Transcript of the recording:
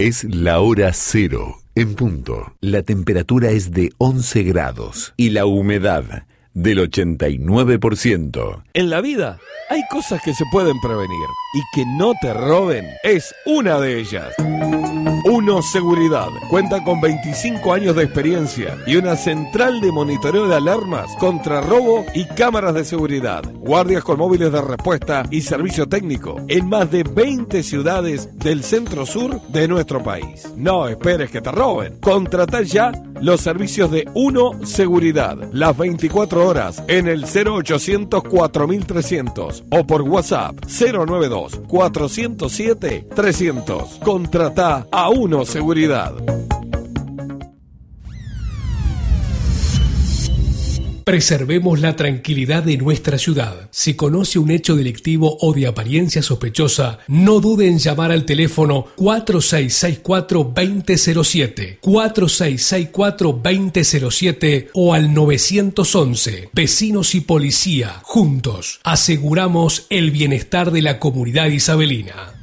Es la hora 0 en punto. La temperatura es de 11 grados y la humedad del 89%. En la vida hay cosas que se pueden prevenir y que no te roben es una de ellas. Uno Seguridad cuenta con 25 años de experiencia y una central de monitoreo de alarmas contra robo y cámaras de seguridad, guardias con móviles de respuesta y servicio técnico en más de 20 ciudades del centro sur de nuestro país. No esperes que te roben. Contratá ya los servicios de Uno Seguridad las 24 horas en el 0800 4300 o por WhatsApp 092 407 300. Contratá a Uno Seguridad. Preservemos la tranquilidad de nuestra ciudad. Si conoce un hecho delictivo o de apariencia sospechosa, no dude en llamar al teléfono 4664-2007, 4664-2007 o al 911. Vecinos y policía, juntos, aseguramos el bienestar de la comunidad isabelina.